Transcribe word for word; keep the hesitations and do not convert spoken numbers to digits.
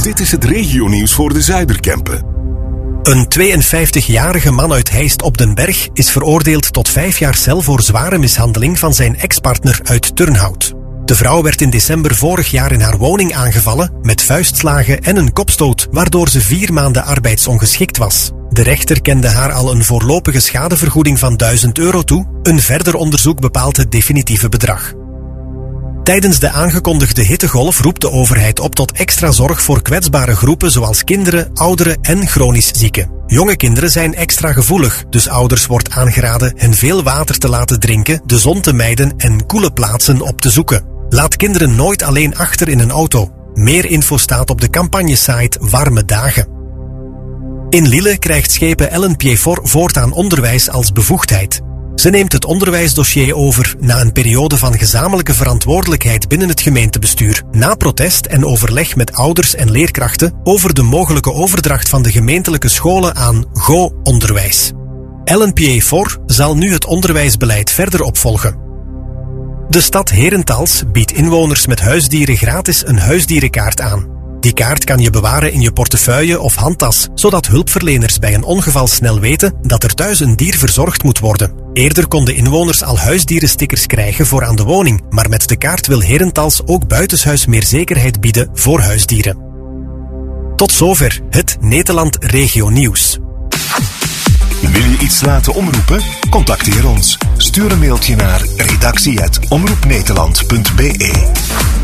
Dit is het regionieuws voor de Zuiderkempen. Een tweeënvijftigjarige man uit Heist op den Berg is veroordeeld tot vijf jaar cel voor zware mishandeling van zijn ex-partner uit Turnhout. De vrouw werd in december vorig jaar in haar woning aangevallen met vuistslagen en een kopstoot, waardoor ze vier maanden arbeidsongeschikt was. De rechter kende haar al een voorlopige schadevergoeding van duizend euro toe. Een verder onderzoek bepaalt het definitieve bedrag. Tijdens de aangekondigde hittegolf roept de overheid op tot extra zorg voor kwetsbare groepen zoals kinderen, ouderen en chronisch zieken. Jonge kinderen zijn extra gevoelig, dus ouders wordt aangeraden hen veel water te laten drinken, de zon te mijden en koele plaatsen op te zoeken. Laat kinderen nooit alleen achter in een auto. Meer info staat op de campagnesite Warme Dagen. In Lille krijgt schepen Ellen Piéfort voortaan onderwijs als bevoegdheid. Ze neemt het onderwijsdossier over na een periode van gezamenlijke verantwoordelijkheid binnen het gemeentebestuur, na protest en overleg met ouders en leerkrachten over de mogelijke overdracht van de gemeentelijke scholen aan Go-onderwijs. Ellen Piéfort zal nu het onderwijsbeleid verder opvolgen. De stad Herentals biedt inwoners met huisdieren gratis een huisdierenkaart aan. Die kaart kan je bewaren in je portefeuille of handtas, zodat hulpverleners bij een ongeval snel weten dat er thuis een dier verzorgd moet worden. Eerder konden inwoners al huisdierenstickers krijgen voor aan de woning, maar met de kaart wil Herentals ook buitenshuis meer zekerheid bieden voor huisdieren. Tot zover het Nederland Regio Nieuws. Wil je iets laten omroepen? Contacteer ons. Stuur een mailtje naar redactie apenstaartje omroepnederland punt be.